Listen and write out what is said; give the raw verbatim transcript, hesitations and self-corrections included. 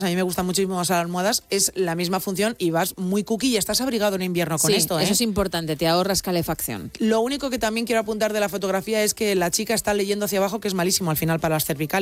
a mí me gustan muchísimo las almohadas, es la misma función y vas muy cookie y estás abrigado en invierno con sí, esto, ¿eh? Eso es importante, te ahorras calefacción. Lo único que también quiero apuntar de la fotografía es que la chica está leyendo hacia abajo, que es malísimo al final para las cervicales.